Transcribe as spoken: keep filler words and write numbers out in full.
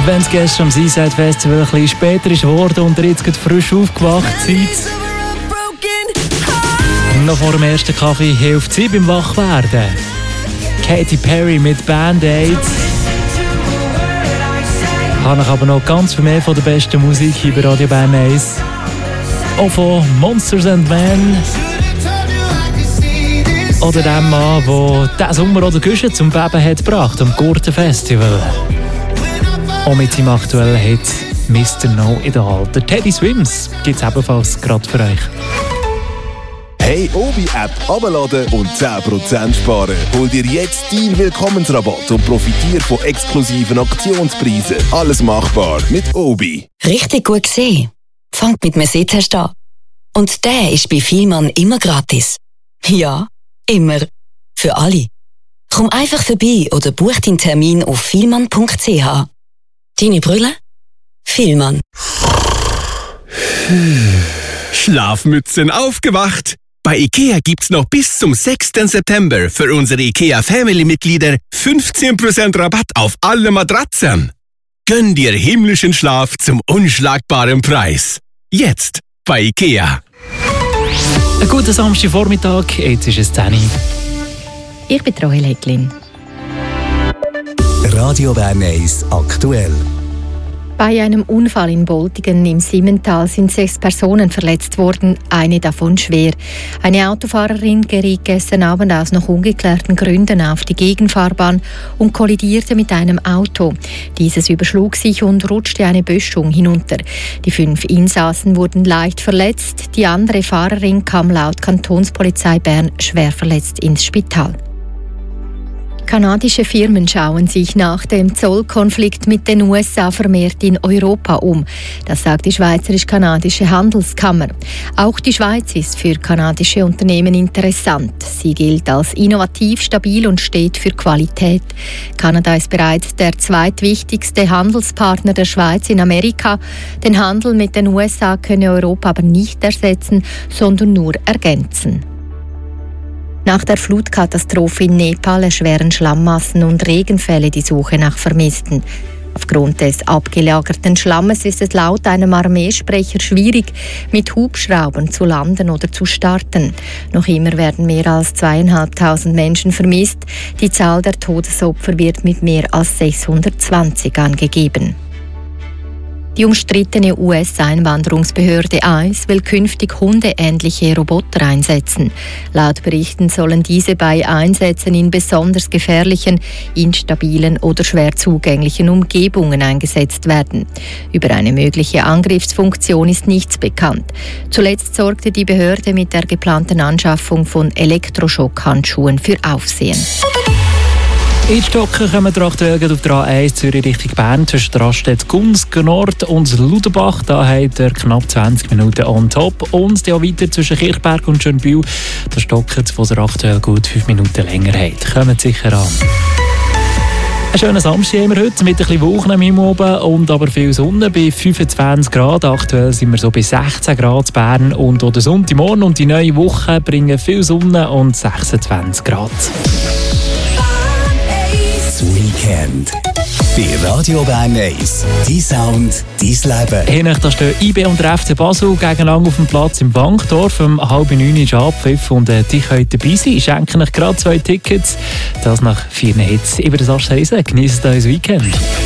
wenn es gestern am Seaside Festival ein bisschen später ist geworden und ihr jetzt gerade frisch aufgewacht seid, noch vor dem ersten Kaffee hilft sie beim Wachwerden. Katy Perry mit Band-Aid. Habe ich aber noch ganz viel mehr von der besten Musik hier bei Radio Bern eins. Auch von Monsters and Men. Oder dem Mann, der diesen Sommer oder Güsche zum Beben hat gebracht, am Gurtenfestival. Und mit seinem aktuellen Hit Mister No in der Halt. Der Teddy Swims gibt es ebenfalls gerade für euch. Hey, Obi-App abladen und zehn Prozent sparen. Hol dir jetzt deinen Willkommensrabatt und profitiere von exklusiven Aktionspreisen. Alles machbar mit Obi. Richtig gut gesehen. Fangt mit einem Sitztest an. Und der ist bei Vielmann immer gratis. Ja, immer. Für alle. Komm einfach vorbei oder buch deinen Termin auf vielmann punkt c h. Deine Brille? Vielmann. Schlafmützen aufgewacht! Bei IKEA gibt's noch bis zum sechsten September für unsere IKEA Family-Mitglieder fünfzehn Prozent Rabatt auf alle Matratzen. Gönn dir himmlischen Schlaf zum unschlagbaren Preis. Jetzt bei IKEA. Ein guter Samstagvormittag, jetzt ist es zehn Uhr. Ich bin Rahel Hecklin. Radio Bern eins aktuell. Bei einem Unfall in Boltingen im Simmental sind sechs Personen verletzt worden, eine davon schwer. Eine Autofahrerin geriet gestern Abend aus noch ungeklärten Gründen auf die Gegenfahrbahn und kollidierte mit einem Auto. Dieses überschlug sich und rutschte eine Böschung hinunter. Die fünf Insassen wurden leicht verletzt. Die andere Fahrerin kam laut Kantonspolizei Bern schwer verletzt ins Spital. Kanadische Firmen schauen sich nach dem Zollkonflikt mit den U S A vermehrt in Europa um. Das sagt die Schweizerisch-Kanadische Handelskammer. Auch die Schweiz ist für kanadische Unternehmen interessant. Sie gilt als innovativ, stabil und steht für Qualität. Kanada ist bereits der zweitwichtigste Handelspartner der Schweiz in Amerika. Den Handel mit den U S A könne Europa aber nicht ersetzen, sondern nur ergänzen. Nach der Flutkatastrophe in Nepal erschweren Schlammmassen und Regenfälle die Suche nach Vermissten. Aufgrund des abgelagerten Schlammes ist es laut einem Armeesprecher schwierig, mit Hubschraubern zu landen oder zu starten. Noch immer werden mehr als zweitausendfünfhundert Menschen vermisst. Die Zahl der Todesopfer wird mit mehr als sechshundertzwanzig angegeben. Die umstrittene U S-Einwanderungsbehörde I C E will künftig hundeähnliche Roboter einsetzen. Laut Berichten sollen diese bei Einsätzen in besonders gefährlichen, instabilen oder schwer zugänglichen Umgebungen eingesetzt werden. Über eine mögliche Angriffsfunktion ist nichts bekannt. Zuletzt sorgte die Behörde mit der geplanten Anschaffung von Elektroschockhandschuhen für Aufsehen. In Stocken kommen wir aktuell auf der A eins Zürich Richtung Bern zwischen der Raststätte Gunzgen Nord und Luderbach. Da hat er knapp zwanzig Minuten on top. Und dann weiter zwischen Kirchberg und Schönbühl. Da stocken es, wo er aktuell gut fünf Minuten länger hat. Kommt sicher an. Ein schöner Samstag haben wir heute mit ein bisschen Wolken am Himmel oben und aber viel Sonne bei fünfundzwanzig Grad. Aktuell sind wir so bei sechzehn Grad in Bern und auch der Sonntagmorgen und die neue Woche bringen viel Sonne und sechsundzwanzig Grad. Weekend. Bei Radio Bern eins. Dein Sound, dein Leben. Hinten da stehen I B und der F C Basel gegeneinander auf dem Platz im Bankdorf. Um halb neun ist Abpfiff und äh, die können dabei sein. Ich schenke euch gerade zwei Tickets. Das nach vier Hits über das Aschheisen. Genießt euer Weekend.